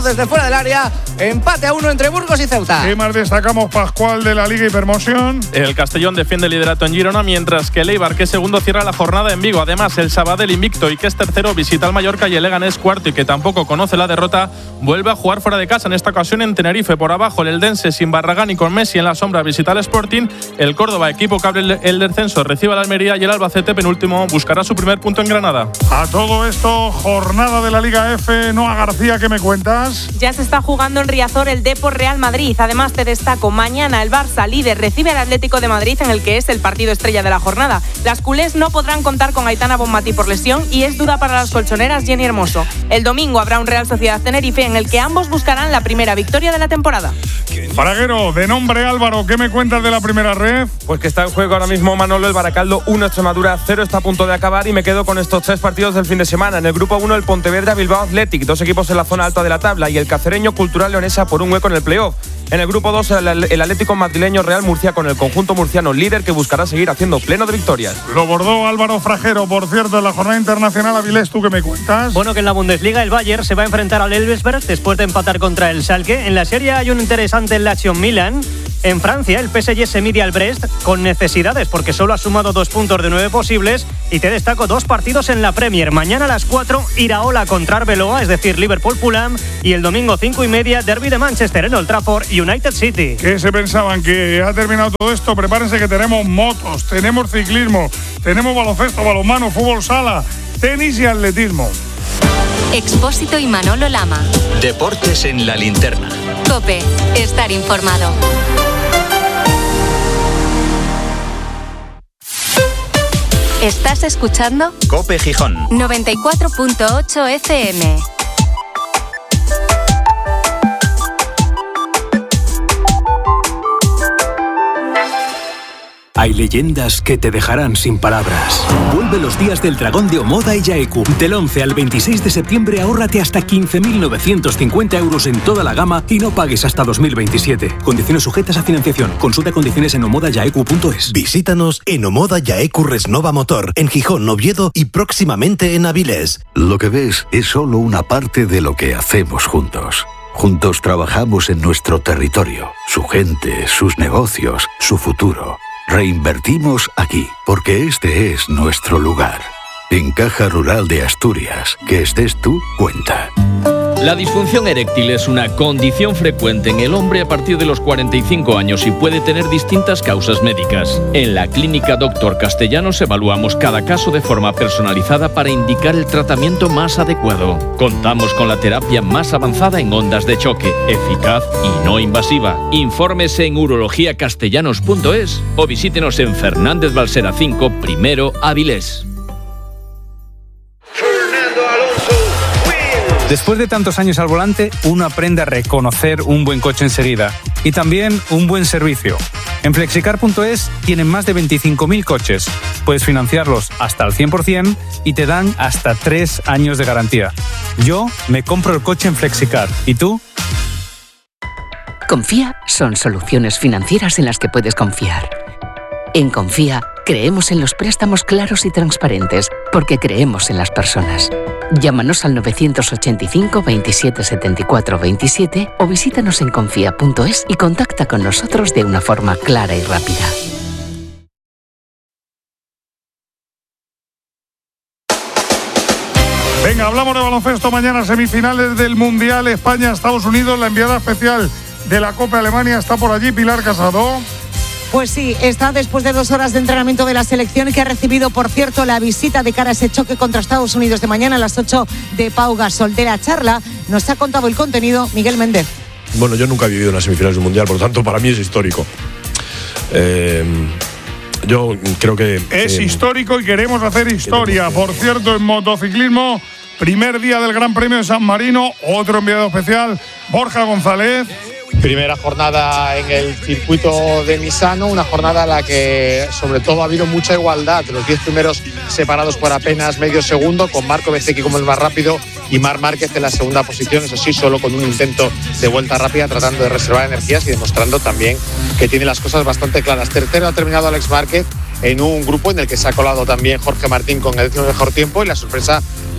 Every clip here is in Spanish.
Desde fuera del área, empate a 1 entre Burgos y Ceuta. ¿Qué más destacamos, Pascual, de la Liga Hipermoción? El Castellón defiende el liderato en Girona, mientras que el Eibar, que es segundo, cierra la jornada en Vigo. Además, el Sabadell invicto y que es tercero visita al Mallorca, y el Leganés cuarto y que tampoco conoce la derrota vuelve a jugar fuera de casa, en esta ocasión en Tenerife. Por abajo, el Eldense sin Barragán y con Messi en la sombra visita al Sporting. El Córdoba, equipo que abre el descenso, recibe al Almería, y el Albacete, penúltimo, buscará su primer punto en Granada. A todo esto, jornada de la Liga F. Noa García, ¿qué me cuentas? Ya se está jugando en Riazor el Depor Real Madrid. Además, te destaco, mañana el Barça, líder, recibe al Atlético de Madrid, en el que es el partido estrella de la jornada. Las culés no podrán contar con Aitana Bonmatí por lesión y es duda para las colchoneras Jenny Hermoso. El domingo habrá un Real Sociedad Tenerife, en el que ambos buscarán la primera victoria de la temporada. Fraguero, de nombre Álvaro, ¿qué me cuentas de la primera red? Pues que está en juego ahora mismo, Manolo. El Baracaldo 1, Extremadura 0, está a punto de acabar, y me quedo con estos 3 partidos del fin de semana. En el grupo 1, el Pontevedra Bilbao Athletic, 2 equipos en la zona alta de la tabla, y el Cacereño Cultural Leonesa por un hueco en el playoff. En el grupo 2, el Atlético madrileño Real Murcia, con el conjunto murciano líder, que buscará seguir haciendo pleno de victorias. Lo bordó Álvaro Frajero. Por cierto, en la jornada internacional, Avilés, ¿tú qué me cuentas? Bueno, que en la Bundesliga el Bayern se va a enfrentar al Elversberg después de empatar contra el Schalke. En la Serie hay un interesante Lazio Milan. En Francia, el PSG se mide al Brest con necesidades, porque solo ha sumado 2 puntos de 9 posibles. Y te destaco 2 partidos en la Premier. Mañana a las 4, Iraola contra Arbeloa, es decir, Liverpool-Fulham. Y el domingo 5:30, Derby de Manchester en Old Trafford, United City. ¿Qué se pensaban? ¿Que ha terminado todo esto? Prepárense, que tenemos motos, tenemos ciclismo, tenemos baloncesto, balonmano, fútbol sala, tenis y atletismo. Expósito y Manolo Lama. Deportes en la linterna. COPE. Estar informado. ¿Estás escuchando? COPE Gijón. 94.8 FM. Hay leyendas que te dejarán sin palabras. Vuelve los días del dragón de Omoda y Yaeku. Del 11 al 26 de septiembre ahórrate hasta 15.950 euros en toda la gama y no pagues hasta 2027. Condiciones sujetas a financiación. Consulta condiciones en omodayaeku.es. Visítanos en Omoda Yaeku Resnova Motor, en Gijón, Oviedo y próximamente en Avilés. Lo que ves es solo una parte de lo que hacemos juntos. Juntos trabajamos en nuestro territorio, su gente, sus negocios, su futuro. Reinvertimos aquí, porque este es nuestro lugar. En Caja Rural de Asturias, que estés tú, cuenta. La disfunción eréctil es una condición frecuente en el hombre a partir de los 45 años y puede tener distintas causas médicas. En la Clínica Dr. Castellanos evaluamos cada caso de forma personalizada para indicar el tratamiento más adecuado. Contamos con la terapia más avanzada en ondas de choque, eficaz y no invasiva. Infórmese en urologiacastellanos.es o visítenos en Fernández Balsera 5, primero Avilés. Después de tantos años al volante, uno aprende a reconocer un buen coche enseguida y también un buen servicio. En Flexicar.es tienen más de 25.000 coches. Puedes financiarlos hasta el 100% y te dan hasta 3 años de garantía. Yo me compro el coche en Flexicar. ¿Y tú? Confía son soluciones financieras en las que puedes confiar. En Confía creemos en los préstamos claros y transparentes porque creemos en las personas. Llámanos al 985 27 74 27 o visítanos en confía.es y contacta con nosotros de una forma clara y rápida. Venga, hablamos de baloncesto. Mañana semifinales del Mundial España-Estados Unidos. La enviada especial de la Copa Alemania está por allí, Pilar Casado. Pues sí, está después de 2 horas de entrenamiento de la selección, que ha recibido, por cierto, la visita de cara a ese choque contra Estados Unidos de mañana a las 8 de Pau Gasol. De la charla nos ha contado el contenido Miguel Méndez. Bueno, yo nunca he vivido unas semifinales del Mundial, por lo tanto, para mí es histórico. Yo creo que... Es histórico y queremos hacer historia. Por cierto, en motociclismo, primer día del Gran Premio de San Marino, otro enviado especial, Borja González. Primera jornada en el circuito de Misano, una jornada en la que sobre todo ha habido mucha igualdad. Los 10 primeros separados por apenas medio segundo, con Marco Bezzecchi como el más rápido y Marc Márquez en la segunda posición, eso sí, solo con un intento de vuelta rápida, tratando de reservar energías y demostrando también que tiene las cosas bastante claras. Tercero ha terminado Alex Márquez en un grupo en el que se ha colado también Jorge Martín con el 10º mejor tiempo, y la sorpresa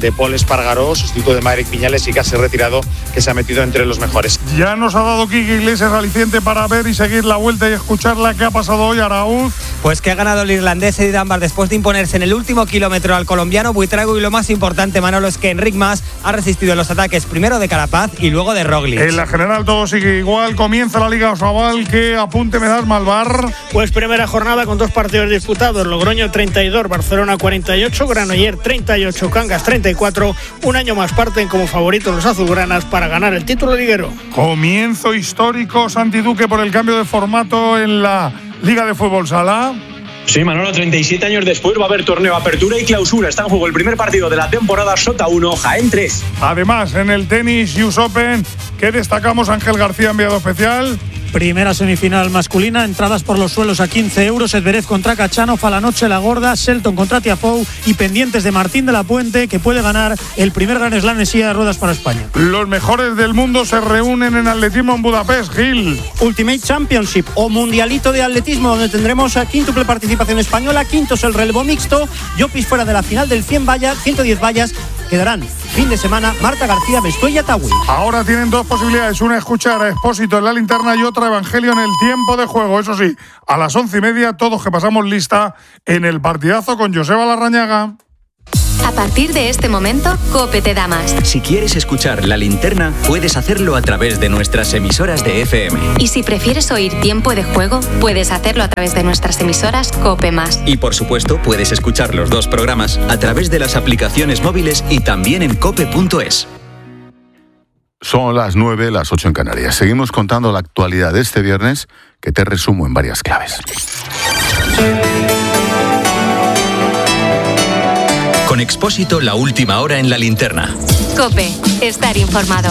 de Paul Espargaró, sustituto de Maverick Viñales y casi retirado, que se ha metido entre los mejores. Ya nos ha dado Quique Iglesias aliciente para ver y seguir la vuelta y escuchar la que ha pasado hoy, Araúz. Pues que ha ganado el irlandés Eddie Dunbar después de imponerse en el último kilómetro al colombiano Buitrago, y lo más importante, Manolo, es que Enric Mas ha resistido los ataques primero de Carapaz y luego de Roglic. En la general todo sigue igual, comienza la Liga Sobal. ¿Qué apunte me das, Malvar? Pues primera jornada con 2 partidos disputados, Logroño 32, Barcelona 48, Granollers 38, Cangas 34, un año más parten como favoritos los azulgranas para ganar el título liguero. Comienzo histórico, Santi Duque, por el cambio de formato en la Liga de Fútbol Sala. Sí, Manolo, 37 años después va a haber torneo Apertura y Clausura. Está en juego el primer partido de la temporada, Sota 1, Jaén 3. Además, en el tenis US Open, ¿qué destacamos? Ángel García, enviado especial. Primera semifinal masculina, entradas por los suelos a 15 €, Zverev contra Kachanov, a la noche la gorda, Shelton contra Tiafoe y pendientes de Martín de la Puente, que puede ganar el primer Grand Slam en silla de ruedas para España. Los mejores del mundo se reúnen en atletismo en Budapest, Gil. Ultimate Championship o Mundialito de Atletismo, donde tendremos a quíntuple participación española, quintos el relevo mixto, Llopis fuera de la final del 110 vallas, quedarán fin de semana Marta García, Bestué y Ataúd. Ahora tienen 2 posibilidades, una escuchar a Expósito en la linterna y otra Evangelio en el tiempo de juego. Eso sí, a las 11:30 todos que pasamos lista en el partidazo con Joseba Larrañaga. A partir de este momento, COPE te da más. Si quieres escuchar La Linterna, puedes hacerlo a través de nuestras emisoras de FM. Y si prefieres oír Tiempo de Juego, puedes hacerlo a través de nuestras emisoras COPE+. Y por supuesto, puedes escuchar los 2 programas a través de las aplicaciones móviles y también en cope.es. Son las 9, las 8 en Canarias. Seguimos contando la actualidad de este viernes, que te resumo en varias claves. Con Expósito, la última hora en La Linterna. COPE, estar informado.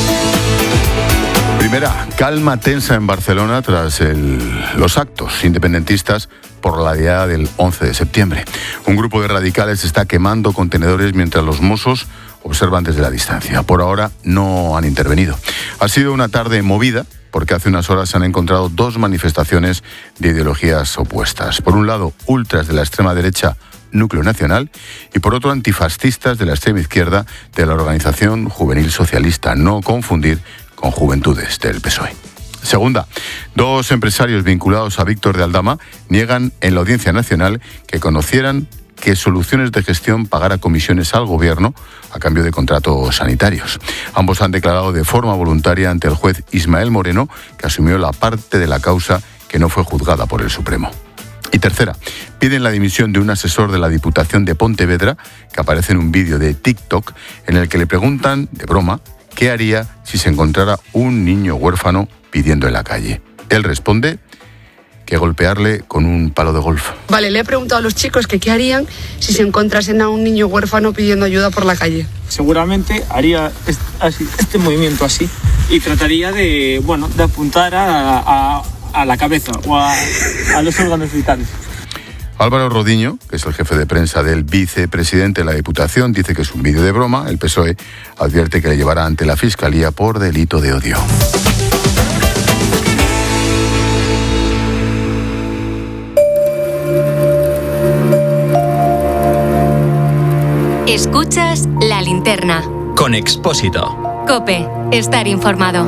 Primera, calma tensa en Barcelona tras los actos independentistas por la diada del 11 de septiembre. Un grupo de radicales está quemando contenedores mientras los Mossos observan desde la distancia. Por ahora no han intervenido. Ha sido una tarde movida porque hace unas horas se han encontrado 2 manifestaciones de ideologías opuestas. Por un lado, ultras de la extrema derecha Núcleo Nacional, y por otro antifascistas de la extrema izquierda de la Organización Juvenil Socialista, no confundir con Juventudes del PSOE. Segunda, 2 empresarios vinculados a Víctor de Aldama niegan en la Audiencia Nacional que conocieran que Soluciones de Gestión pagara comisiones al Gobierno a cambio de contratos sanitarios. Ambos han declarado de forma voluntaria ante el juez Ismael Moreno, que asumió la parte de la causa que no fue juzgada por el Supremo. Y tercera, piden la dimisión de un asesor de la Diputación de Pontevedra, que aparece en un vídeo de TikTok en el que le preguntan, de broma, qué haría si se encontrara un niño huérfano pidiendo en la calle. Él responde que golpearle con un palo de golf. Vale, le he preguntado a los chicos que qué harían si se encontrasen a un niño huérfano pidiendo ayuda por la calle. Seguramente haría este movimiento así y trataría de apuntar a la cabeza o a los órganos vitales. Álvaro Rodiño, que es el jefe de prensa del vicepresidente de la Diputación, dice que es un vídeo de broma. El PSOE advierte que le llevará ante la Fiscalía por delito de odio. Escuchas La Linterna. Con Expósito. COPE, estar informado.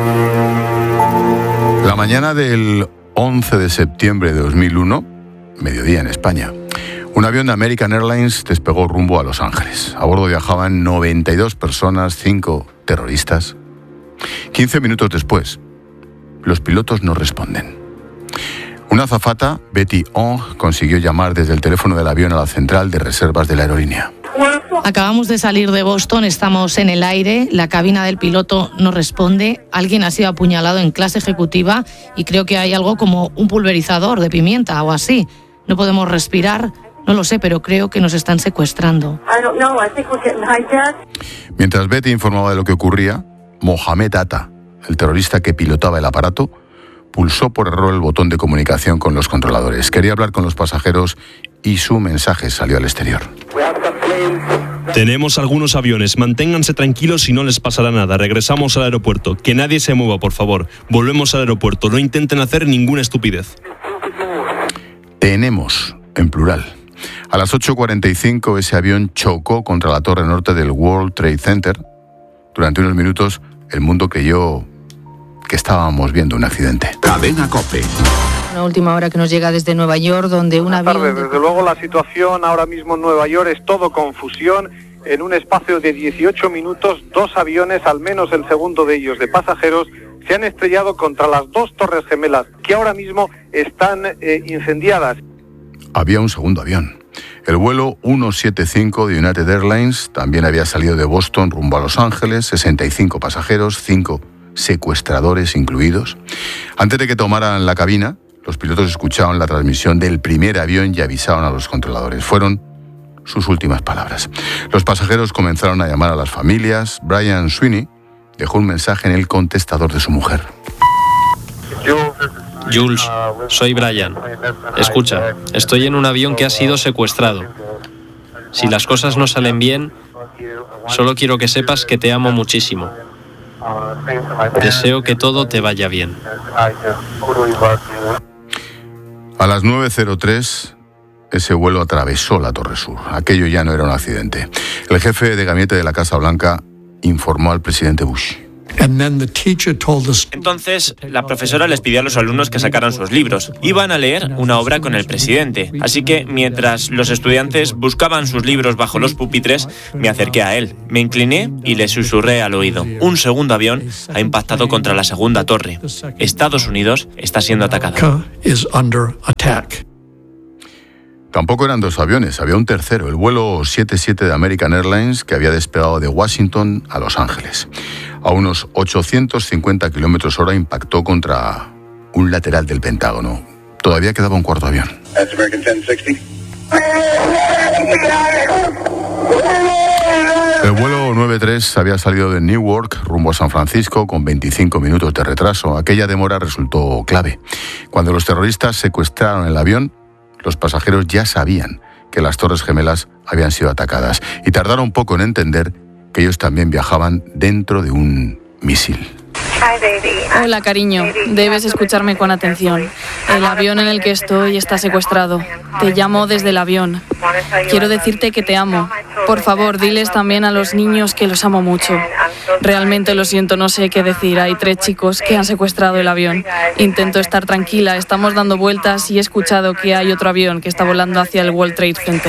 La mañana del 11 de septiembre de 2001, mediodía en España, un avión de American Airlines despegó rumbo a Los Ángeles. A bordo viajaban 92 personas, 5 terroristas. 15 minutos después, los pilotos no responden. Una azafata, Betty Ong, consiguió llamar desde el teléfono del avión a la central de reservas de la aerolínea. Acabamos de salir de Boston, estamos en el aire, la cabina del piloto no responde, alguien ha sido apuñalado en clase ejecutiva y creo que hay algo como un pulverizador de pimienta o así. No podemos respirar, no lo sé, pero creo que nos están secuestrando. Mientras Betty informaba de lo que ocurría, Mohamed Atta, el terrorista que pilotaba el aparato, pulsó por error el botón de comunicación con los controladores. Quería hablar con los pasajeros y su mensaje salió al exterior. Tenemos algunos aviones, manténganse tranquilos y no les pasará nada. Regresamos al aeropuerto. Que nadie se mueva, por favor. Volvemos al aeropuerto. No intenten hacer ninguna estupidez. Tenemos, en plural. A las 8:45 ese avión chocó contra la torre norte del World Trade Center. Durante unos minutos el mundo creyó que estábamos viendo un accidente. Cadena COPE. Una última hora que nos llega desde Nueva York, donde un avión... Desde luego la situación ahora mismo en Nueva York es todo confusión. En un espacio de 18 minutos, 2 aviones, al menos el segundo de ellos de pasajeros, se han estrellado contra las 2 torres gemelas que ahora mismo están incendiadas. Había un segundo avión. El vuelo 175 de United Airlines también había salido de Boston rumbo a Los Ángeles, 65 pasajeros, 5 secuestradores incluidos. Antes de que tomaran la cabina, los pilotos escucharon la transmisión del primer avión y avisaron a los controladores. Fueron sus últimas palabras. Los pasajeros comenzaron a llamar a las familias. Brian Sweeney dejó un mensaje en el contestador de su mujer. Jules, soy Brian. Escucha, estoy en un avión que ha sido secuestrado. Si las cosas no salen bien, solo quiero que sepas que te amo muchísimo. Deseo que todo te vaya bien. A las 9:03, ese vuelo atravesó la Torre Sur. Aquello ya no era un accidente. El jefe de gabinete de la Casa Blanca informó al presidente Bush. Entonces, la profesora les pidió a los alumnos que sacaran sus libros. Iban a leer una obra con el presidente. Así que, mientras los estudiantes buscaban sus libros bajo los pupitres, me acerqué a él. Me incliné y le susurré al oído. Un segundo avión ha impactado contra la segunda torre. Estados Unidos está siendo atacado. Tampoco eran 2 aviones, había un tercero, el vuelo 77 de American Airlines, que había despegado de Washington a Los Ángeles. A unos 850 km/h impactó contra un lateral del Pentágono. Todavía quedaba un cuarto avión. El vuelo 93 había salido de Newark rumbo a San Francisco con 25 minutos de retraso. Aquella demora resultó clave. Cuando los terroristas secuestraron el avión, los pasajeros ya sabían que las Torres Gemelas habían sido atacadas y tardaron poco en entender que ellos también viajaban dentro de un misil. Hola, cariño. Debes escucharme con atención. El avión en el que estoy está secuestrado. Te llamo desde el avión. Quiero decirte que te amo. Por favor, diles también a los niños que los amo mucho. Realmente lo siento, no sé qué decir. Hay 3 chicos que han secuestrado el avión. Intento estar tranquila, estamos dando vueltas y he escuchado que hay otro avión que está volando hacia el World Trade Center.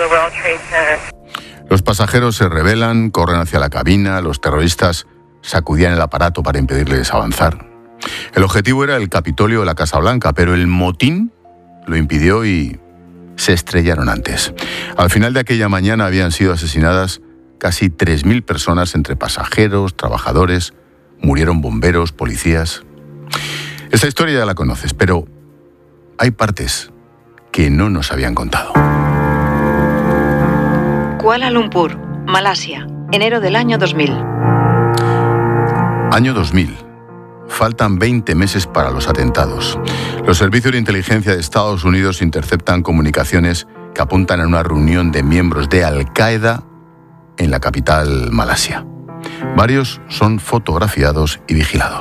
Los pasajeros se rebelan, corren hacia la cabina, los terroristas sacudían el aparato para impedirles avanzar. El objetivo era el Capitolio de la Casa Blanca, pero el motín lo impidió y se estrellaron antes. Al final de aquella mañana habían sido asesinadas casi 3.000 personas entre pasajeros, trabajadores, murieron bomberos, policías. Esta historia ya la conoces, pero hay partes que no nos habían contado. Kuala Lumpur, Malasia, enero del año 2000. Año 2000. Faltan 20 meses para los atentados. Los servicios de inteligencia de Estados Unidos interceptan comunicaciones que apuntan a una reunión de miembros de Al-Qaeda en la capital Malasia. Varios son fotografiados y vigilados.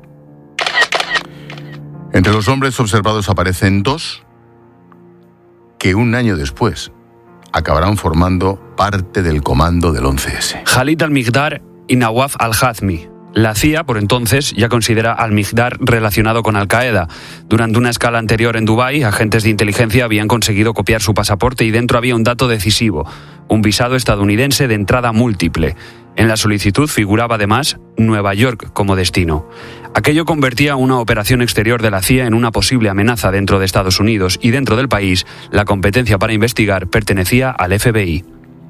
Entre los hombres observados aparecen 2 que un año después acabarán formando parte del comando del 11S. Khalid al-Miqdar y Nawaf al-Hazmi. La CIA, por entonces, ya considera al-Miqdar relacionado con Al-Qaeda. Durante una escala anterior en Dubái, agentes de inteligencia habían conseguido copiar su pasaporte y dentro había un dato decisivo: un visado estadounidense de entrada múltiple. En la solicitud figuraba además Nueva York como destino. Aquello convertía una operación exterior de la CIA en una posible amenaza dentro de Estados Unidos y dentro del país, la competencia para investigar pertenecía al FBI.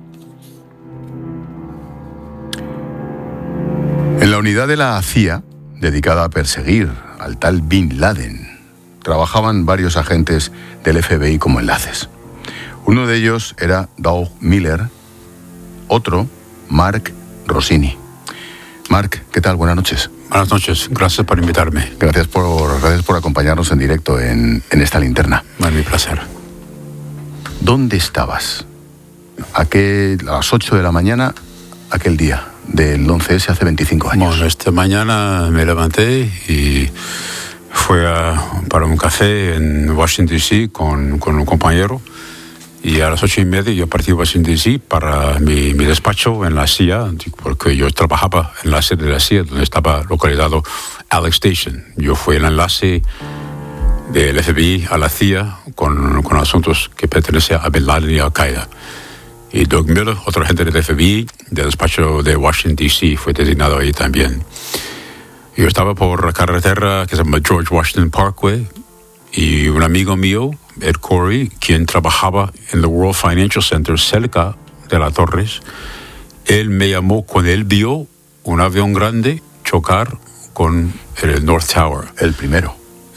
En la unidad de la CIA, dedicada a perseguir al tal Bin Laden, trabajaban varios agentes del FBI como enlaces. Uno de ellos era Doug Miller, otro, Mark Rossini. Mark, ¿qué tal? Buenas noches. Buenas noches, gracias por invitarme. Gracias por acompañarnos en directo en esta linterna. Es mi placer. ¿Dónde estabas? A las 8 de la mañana, aquel día del 11S hace 25 años. Bueno, esta mañana me levanté y fui para un café en Washington, D.C. con un compañero Y a las 8:30 yo partí a Washington DC para mi despacho en la CIA, porque yo trabajaba en la sede de la CIA, donde estaba localizado Alex Station. Yo fui el enlace del FBI a la CIA con asuntos que pertenecen a Bin Laden y Al Qaeda. Y Doug Miller, otro agente del FBI, del despacho de Washington DC, fue designado ahí también. Yo estaba por la carretera que se llama George Washington Parkway, y un amigo mío, Ed Corey, quien trabajaba en el World Financial Center cerca de las torres, él me llamó cuando él vio un avión grande chocar con el North Tower. El primero.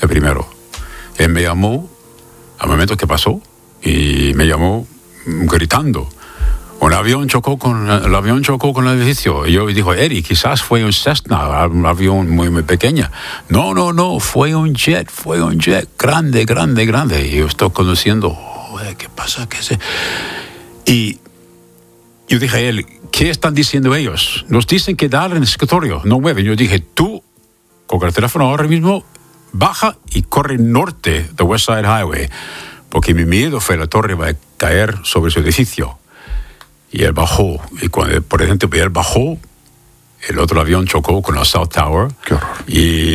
Él me llamó al momento que pasó y me llamó gritando. El avión chocó con el edificio. Y yo dijo, Eddie, quizás fue un Cessna, un avión muy, muy pequeño. No, fue un jet grande. Y yo estoy conduciendo, ¿qué pasa? Y yo dije a él, ¿qué están diciendo ellos? Nos dicen que dar en el escritorio, no mueven. Yo dije, tú, con el teléfono ahora mismo, baja y corre norte de West Side Highway, porque mi miedo fue la torre va a caer sobre su edificio. Y él bajó, y cuando, por ejemplo, él bajó, el otro avión chocó con el South Tower. ¡Qué horror! Y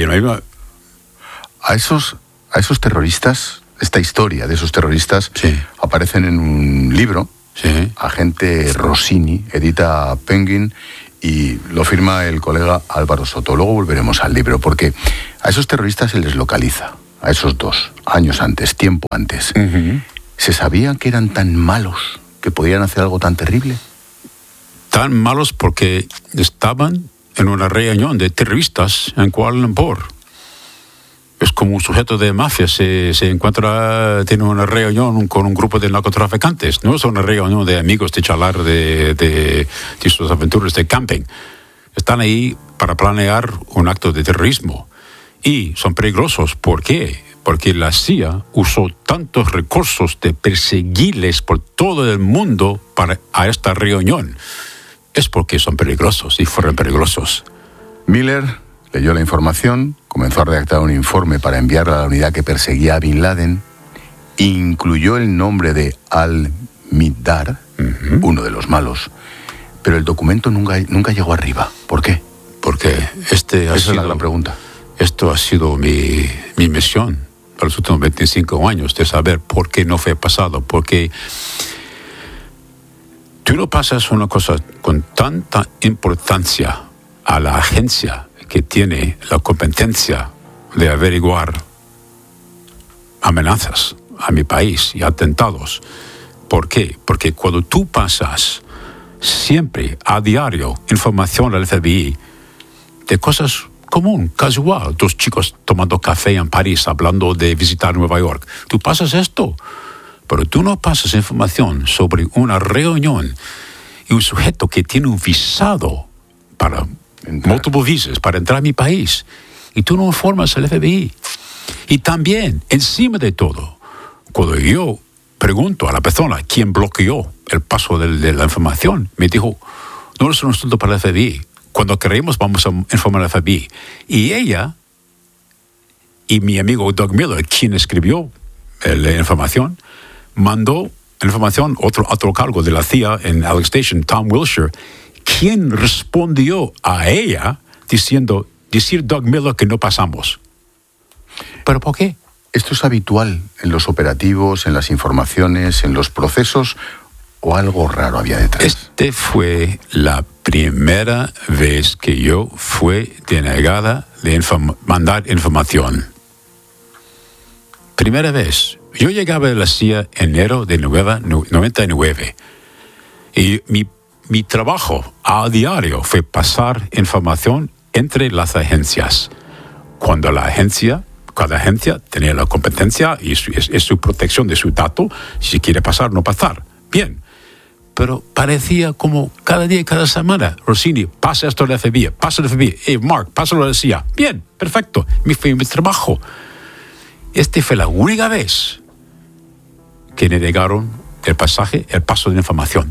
a esos terroristas, esta historia de esos terroristas, aparecen en un libro. Sí. Agente Rossini, edita Penguin, y lo firma el colega Álvaro Soto. Luego volveremos al libro, porque a esos terroristas se les localiza, a esos dos, tiempo antes. Uh-huh. ¿Se sabía que eran tan malos que podían hacer algo tan terrible? Tan malos porque estaban en una reunión de terroristas en Kuala Lumpur. Es como un sujeto de mafia se encuentra, tiene una reunión con un grupo de narcotraficantes. No es una reunión de amigos de charlar de sus aventuras de camping. Están ahí para planear un acto de terrorismo. Y son peligrosos. ¿Por qué? Porque la CIA usó tantos recursos de perseguirles por todo el mundo a esta reunión. Es porque son peligrosos y fueron peligrosos. Miller leyó la información, comenzó a redactar un informe para enviarla a la unidad que perseguía a Bin Laden, incluyó el nombre de Al-Mihdhar, uno de los malos, pero el documento nunca llegó arriba. ¿Por qué? Porque Esa es la gran pregunta. Esto ha sido mi misión para los últimos 25 años, de saber por qué no fue pasado, porque tú no pasas una cosa con tanta importancia a la agencia que tiene la competencia de averiguar amenazas a mi país y atentados. ¿Por qué? Porque cuando tú pasas siempre a diario información al FBI de cosas común, casual, dos chicos tomando café en París hablando de visitar Nueva York, tú pasas esto, pero tú no pasas información sobre una reunión y un sujeto que tiene un visado para multiple visas para entrar a mi país, y tú no informas al FBI. Y también, encima de todo, cuando yo pregunto a la persona quién bloqueó el paso de la información, me dijo, no es un asunto para el FBI. Cuando queremos vamos a informar al FBI. Y ella y mi amigo Doug Miller, quien escribió la información, mandó la información a otro cargo de la CIA en Alex Station, Tom Wilshire, quien respondió a ella decir Doug Miller que no pasamos. ¿Pero por qué? ¿Esto es habitual en los operativos, en las informaciones, en los procesos, o algo raro había detrás? Este fue la primera vez que yo fui denegada de mandar información. Primera vez. Yo llegaba a la CIA en enero de 99 y mi trabajo a diario fue pasar información entre las agencias. Cuando cada agencia tenía la competencia y es su protección de su dato, si quiere pasar, no pasar. Bien. Pero parecía como cada día, cada semana, Rossini, pasa esto al FBI, pasa al FBI, Mark, pásalo a la CIA. Bien, perfecto, fue mi trabajo. Esta fue la única vez que me negaron el paso de la información.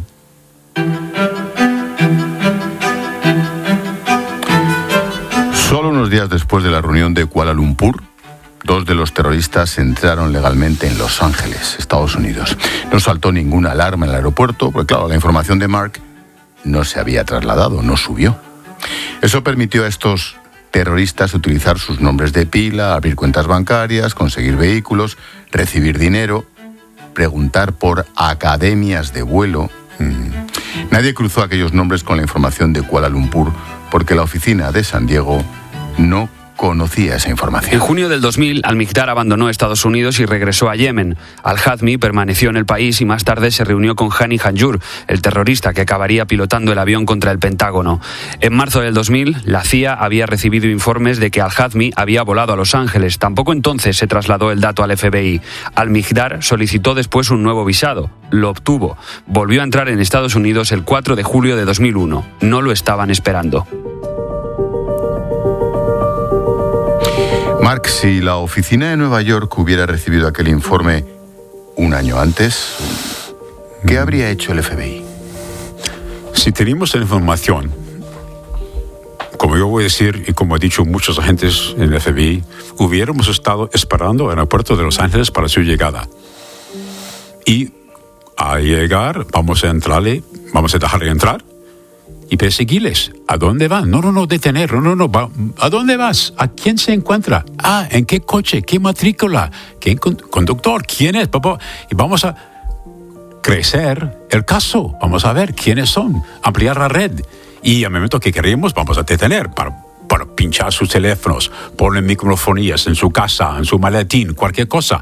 Solo unos días después de la reunión de Kuala Lumpur, 2 de los terroristas entraron legalmente en Los Ángeles, Estados Unidos. No saltó ninguna alarma en el aeropuerto, porque claro, la información de Mark no se había trasladado, no subió. Eso permitió a estos terroristas utilizar sus nombres de pila, abrir cuentas bancarias, conseguir vehículos, recibir dinero, preguntar por academias de vuelo. Nadie cruzó aquellos nombres con la información de Kuala Lumpur porque la oficina de San Diego no conocía esa información. En junio del 2000, Al-Miqdad abandonó Estados Unidos y regresó a Yemen. Al-Hazmi permaneció en el país y más tarde se reunió con Hani Hanjour, el terrorista que acabaría pilotando el avión contra el Pentágono. En marzo del 2000, la CIA había recibido informes de que Al-Hazmi había volado a Los Ángeles. Tampoco entonces se trasladó el dato al FBI. Al-Miqdad solicitó después un nuevo visado. Lo obtuvo. Volvió a entrar en Estados Unidos el 4 de julio de 2001. No lo estaban esperando. Mark, si la oficina de Nueva York hubiera recibido aquel informe un año antes, ¿qué habría hecho el FBI? Si teníamos la información, como yo voy a decir y como han dicho muchos agentes en el FBI, hubiéramos estado esperando en el aeropuerto de Los Ángeles para su llegada. Y al llegar, vamos a dejarle entrar y perseguirles. ¿A dónde van? No, detener. No. ¿A dónde vas? ¿A quién se encuentra? ¿En qué coche? ¿Qué matrícula? ¿Qué conductor? ¿Quién es? Papá? Y vamos a crecer el caso. Vamos a ver quiénes son. Ampliar la red. Y al momento que queremos, vamos a detener para pinchar sus teléfonos, poner microfonías en su casa, en su maletín, cualquier cosa.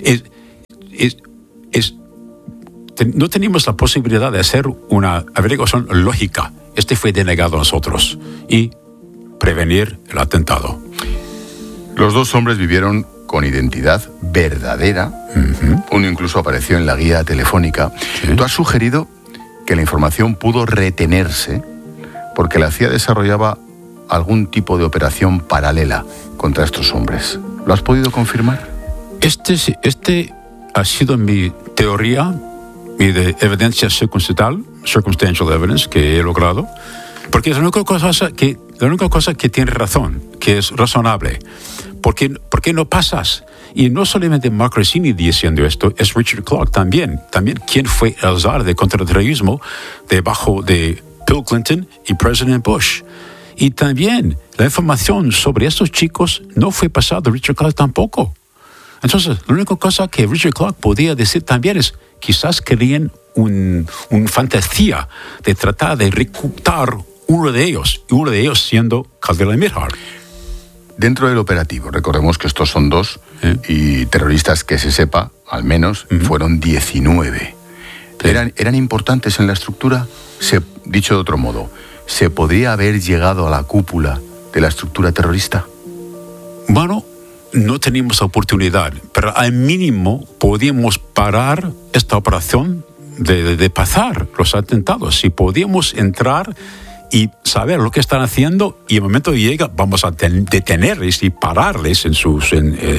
No teníamos la posibilidad de hacer una averiguación lógica. Este fue denegado a nosotros. Y prevenir el atentado. Los 2 hombres vivieron con identidad verdadera. Uno incluso apareció en la guía telefónica. Sí. Tú has sugerido que la información pudo retenerse porque la CIA desarrollaba algún tipo de operación paralela contra estos hombres. ¿Lo has podido confirmar? Este ha sido mi teoría y de evidencia circumstantial evidence que he logrado, porque es la única cosa que tiene razón, que es razonable. ¿Por qué no pasas? Y no solamente Mark Rossini diciendo esto, es Richard Clarke también quien fue el zar de contraterrorismo debajo de Bill Clinton y President Bush. Y también la información sobre estos chicos no fue pasada a Richard Clarke tampoco. Entonces, la única cosa que Richard Clarke podía decir también es quizás querían una fantasía de tratar de reclutar uno de ellos siendo Khalid al-Mihdhar. Dentro del operativo, recordemos que estos son 2 y terroristas que se sepa, al menos, fueron 19. Sí. ¿Eran importantes en la estructura? Dicho de otro modo, ¿se podría haber llegado a la cúpula de la estructura terrorista? Bueno, no teníamos oportunidad, pero al mínimo podíamos parar esta operación de pasar los atentados. Si podíamos entrar y saber lo que están haciendo y el momento llega, vamos a detenerles y pararles en sus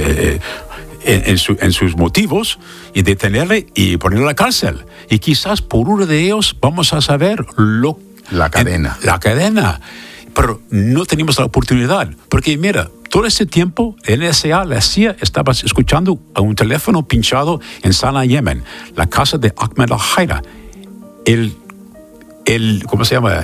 motivos y detenerle y ponerle a la cárcel. Y quizás por uno de ellos vamos a saber la cadena. Pero no teníamos la oportunidad, porque mira, todo ese tiempo el NSA, la CIA, estaba escuchando a un teléfono pinchado en Sanaa, Yemen, la casa de Ahmed al-Haira, ¿cómo se llama?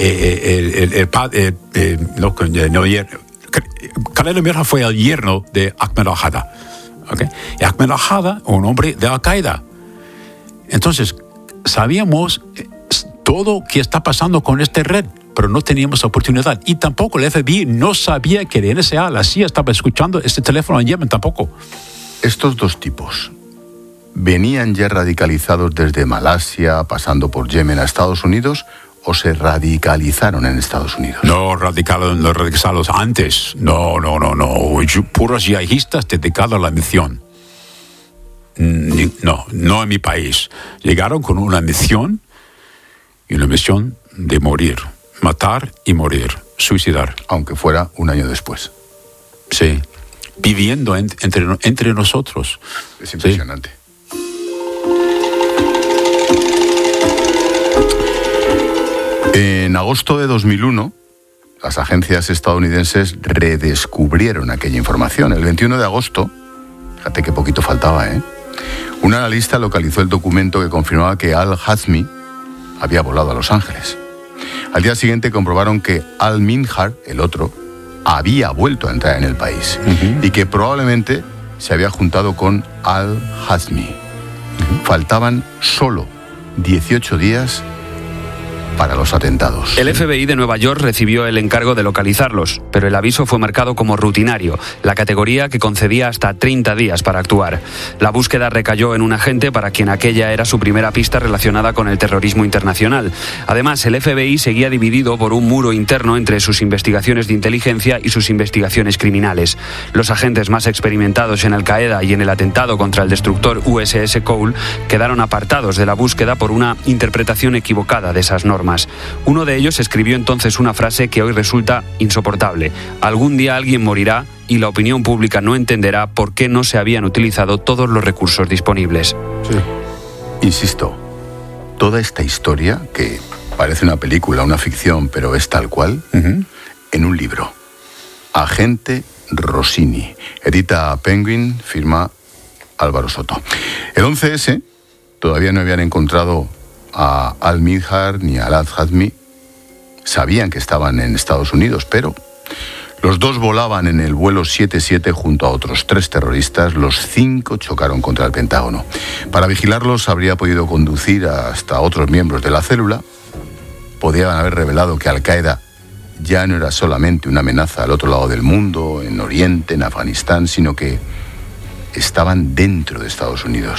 Khalid al-Mihdhar fue el yerno de Ahmed al-Haira. ¿Okay? Y Ahmed al-Haira, un hombre de Al-Qaeda. Entonces, sabíamos todo que está pasando con esta red, pero no teníamos oportunidad. Y tampoco el FBI no sabía que el NSA, la CIA, estaba escuchando este teléfono en Yemen tampoco. Estos 2 tipos venían ya radicalizados desde Malasia, pasando por Yemen a Estados Unidos, o se radicalizaron en Estados Unidos? No, radicalizados antes. No. Puros yihadistas dedicados a la misión. No en mi país. Llegaron con una misión de morir. Matar y morir, suicidar. Aunque fuera un año después. Sí, viviendo entre nosotros. Es impresionante. Sí. En agosto de 2001, las agencias estadounidenses redescubrieron aquella información. El 21 de agosto, fíjate qué poquito faltaba, un analista localizó el documento que confirmaba que al-Hazmi había volado a Los Ángeles. Al día siguiente comprobaron que al-Minhar, el otro, había vuelto a entrar en el país y que probablemente se había juntado con al-Hazmi. Faltaban solo 18 días para los atentados. El FBI de Nueva York recibió el encargo de localizarlos, pero el aviso fue marcado como rutinario, la categoría que concedía hasta 30 días para actuar. La búsqueda recayó en un agente para quien aquella era su primera pista relacionada con el terrorismo internacional. Además, el FBI seguía dividido por un muro interno entre sus investigaciones de inteligencia y sus investigaciones criminales. Los agentes más experimentados en Al-Qaeda y en el atentado contra el destructor USS Cole quedaron apartados de la búsqueda por una interpretación equivocada de esas normas. Uno de ellos escribió entonces una frase que hoy resulta insoportable: algún día alguien morirá y la opinión pública no entenderá por qué no se habían utilizado todos los recursos disponibles. Sí. Insisto, toda esta historia, que parece una película, una ficción, pero es tal cual, en un libro. Agente Rossini. Edita Penguin, firma Álvaro Soto. El 11S todavía no habían encontrado a al-Minhar ni a al-Hazmi. Sabían que estaban en Estados Unidos, pero los dos volaban en el vuelo 77 junto a otros 3 terroristas. Los 5 chocaron contra el Pentágono. Para vigilarlos habría podido conducir hasta otros miembros de la célula. Podían haber revelado que Al-Qaeda ya no era solamente una amenaza al otro lado del mundo, en Oriente, en Afganistán, sino que estaban dentro de Estados Unidos.